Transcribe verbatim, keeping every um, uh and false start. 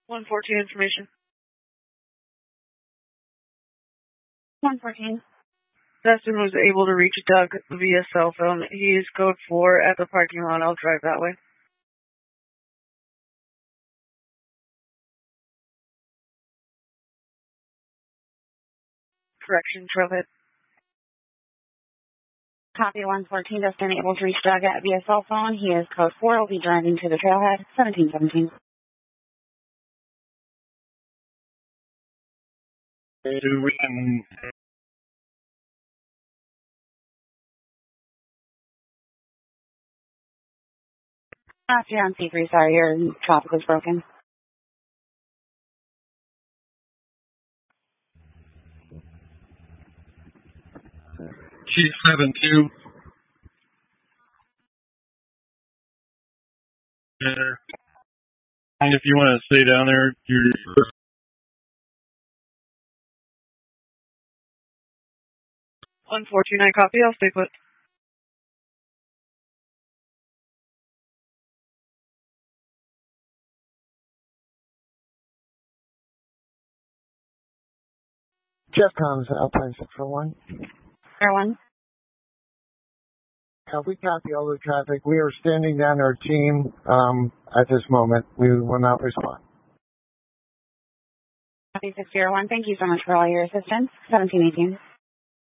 one fourteen information. one fourteen. Dustin was able to reach Doug via cell phone. He is code four at the parking lot. I'll drive that way. Correction, trailhead. Copy one fourteen. Dustin able to reach Doug at via cell phone. He is code four. Will be driving to the trailhead. seventeen seventeen. Do we can... Uh, you're on C three. Sorry, your traffic was broken. Chief seven two. And if you want to stay down there, you're... one fourteen, I copy. I'll stay put. Jeff Combs, Alpine six four one. Air one. Uh, we copy all the traffic. We are standing down our team um, at this moment. We will not respond. Copy six zero one. Thank you so much for all your assistance. seventeen eighteen.